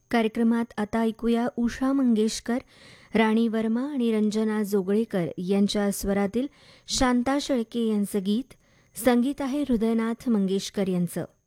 कार्यक्रमात आता ऐकूया उषा मंगेशकर, राणी वर्मा आणि रंजना जोगळेकर यांच्या स्वरातील शांता शेळके यांचं गीत. संगीत आहे हृदयनाथ मंगेशकर यांचं.